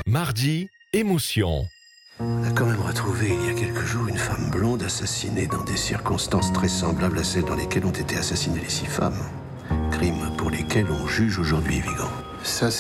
Mardi, émotion. On a quand même retrouvé il y a quelques jours une femme blonde assassinée dans des circonstances très semblables à celles dans lesquelles ont été assassinées les 6 femmes. Crimes pour lesquels on juge aujourd'hui Vigan. Ça,